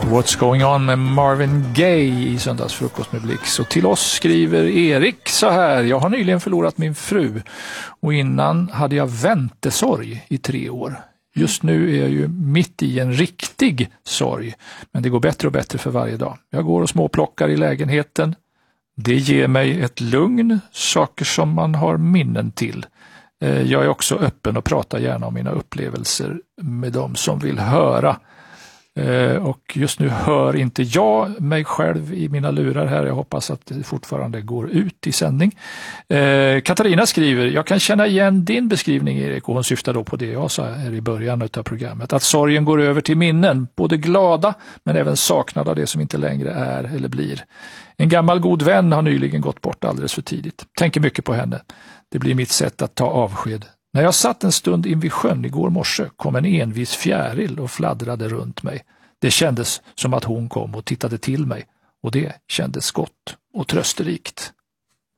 What's going on med Marvin Gaye i Söndagsfrukost med Blix. Och till oss skriver Erik så här: jag har nyligen förlorat min fru och innan hade jag väntesorg i 3 år. Just nu är jag ju mitt i en riktig sorg, men det går bättre och bättre för varje dag. Jag går och småplockar i lägenheten. Det ger mig ett lugn, saker som man har minnen till. Jag är också öppen och pratar gärna om mina upplevelser med dem som vill höra. Och just nu hör inte jag mig själv i mina lurar här. Jag hoppas att det fortfarande går ut i sändning. Katarina skriver: jag kan känna igen din beskrivning, Erik, och hon syftar då på det jag sa här i början av programmet. Att sorgen går över till minnen, både glada men även saknade av det som inte längre är eller blir. En gammal god vän har nyligen gått bort alldeles för tidigt. Tänker mycket på henne. Det blir mitt sätt att ta avsked. När jag satt en stund invid sjön igår morse kom en envis fjäril och fladdrade runt mig. Det kändes som att hon kom och tittade till mig och det kändes gott och trösterikt.